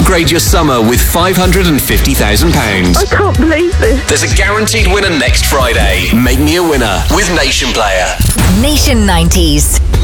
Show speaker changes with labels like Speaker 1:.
Speaker 1: Upgrade your summer with £550,000.
Speaker 2: I can't believe this.
Speaker 1: There's a guaranteed winner next Friday. Make me a winner with Nation Player.
Speaker 3: Nation 90s.